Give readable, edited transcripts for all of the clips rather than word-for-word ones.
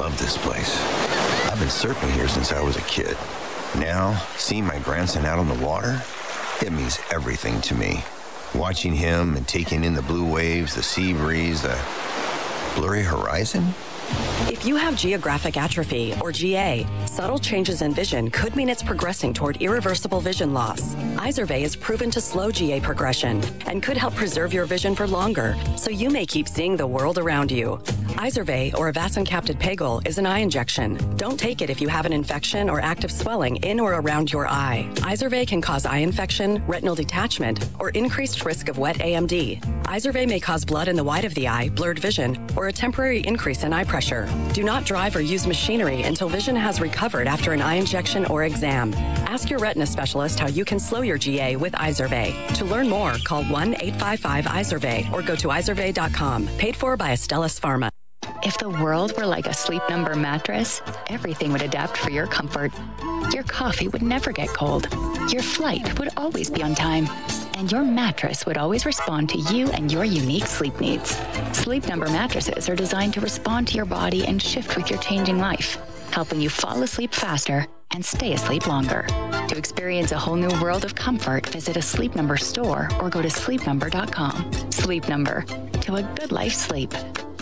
love this place. I've been surfing here since I was a kid. Now, seeing my grandson out on the water, it means everything to me. Watching him and taking in the blue waves, the sea breeze, the blurry horizon. If you have geographic atrophy, or GA, subtle changes in vision could mean it's progressing toward irreversible vision loss. Izervay is proven to slow GA progression and could help preserve your vision for longer, so you may keep seeing the world around you. Izervay, or avacincaptad pegol, is an eye injection. Don't take it if you have an infection or active swelling in or around your eye. Izervay can cause eye infection, retinal detachment, or increased risk of wet AMD. Izervay may cause blood in the white of the eye, blurred vision, or a temporary increase in eye pressure. Do not drive or use machinery until vision has recovered after an eye injection or exam. Ask your retina specialist how you can slow your GA with Izervay. To learn more, call 1-855-IZERVAY or go to izervay.com. Paid for by Astellas Pharma. If the world were like a Sleep Number mattress, everything would adapt for your comfort. Your coffee would never get cold. Your flight would always be on time. And your mattress would always respond to you and your unique sleep needs. Sleep Number mattresses are designed to respond to your body and shift with your changing life, helping you fall asleep faster and stay asleep longer. To experience a whole new world of comfort, visit a Sleep Number store or go to sleepnumber.com. Sleep Number, to a good life sleep.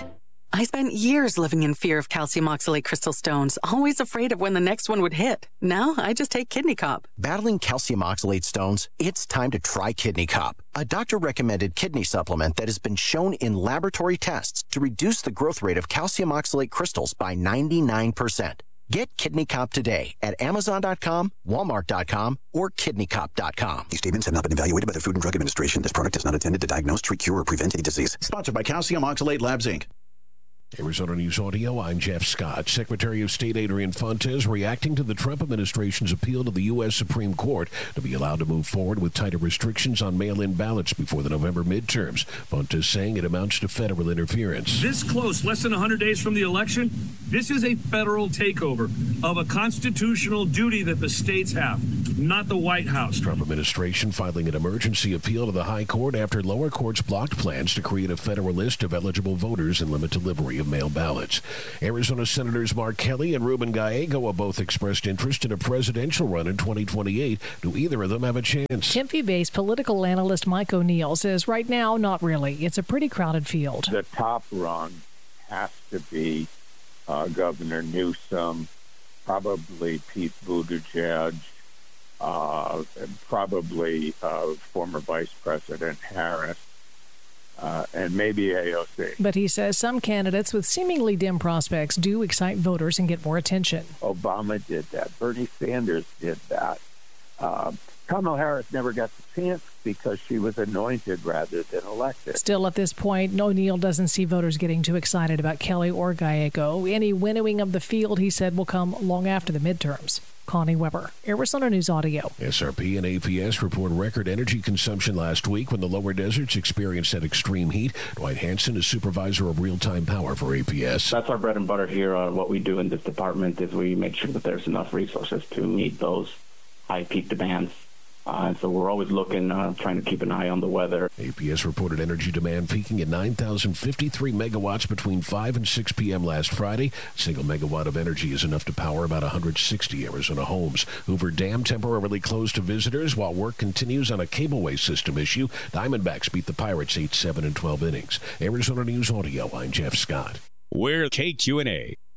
I spent years living in fear of calcium oxalate crystal stones, always afraid of when the next one would hit. Now, I just take Kidney Cop. Battling calcium oxalate stones? It's time to try Kidney Cop, a doctor-recommended kidney supplement that has been shown in laboratory tests to reduce the growth rate of calcium oxalate crystals by 99%. Get Kidney Cop today at Amazon.com, Walmart.com, or KidneyCop.com. These statements have not been evaluated by the Food and Drug Administration. This product is not intended to diagnose, treat, cure, or prevent any disease. Sponsored by Calcium Oxalate Labs, Inc. Arizona News Audio, I'm Jeff Scott. Secretary of State Adrian Fontes reacting to the Trump administration's appeal to the U.S. Supreme Court to be allowed to move forward with tighter restrictions on mail-in ballots before the November midterms. Fontes saying it amounts to federal interference. This close, less than 100 days from the election, this is a federal takeover of a constitutional duty that the states have, not the White House. Trump administration filing an emergency appeal to the High Court after lower courts blocked plans to create a federal list of eligible voters and limit delivery of mail ballots. Arizona Senators Mark Kelly and Ruben Gallego have both expressed interest in a presidential run in 2028. Do either of them have a chance? Tempe-based political analyst Mike O'Neill says right now, not really. It's a pretty crowded field. The top run has to be Governor Newsom, probably Pete Buttigieg, probably former Vice President Harris, and maybe AOC. But he says some candidates with seemingly dim prospects do excite voters and get more attention. Obama did that. Bernie Sanders did that. Kamala Harris never got the chance because she was anointed rather than elected. Still at this point, O'Neill doesn't see voters getting too excited about Kelly or Gallego. Any winnowing of the field, he said, will come long after the midterms. Connie Weber, Arizona News Audio. SRP and APS report record energy consumption last week when the lower deserts experienced that extreme heat. Dwight Hansen is supervisor of real-time power for APS. That's our bread and butter here. What we do in this department is we make sure that there's enough resources to meet those high peak demands. And so we're always looking, trying to keep an eye on the weather. APS reported energy demand peaking at 9,053 megawatts between 5 and 6 p.m. last Friday. A single megawatt of energy is enough to power about 160 Arizona homes. Hoover Dam temporarily closed to visitors while work continues on a cableway system issue. Diamondbacks beat the Pirates 8-7 in 12 innings. Arizona News Audio, I'm Jeff Scott. We're KQNA.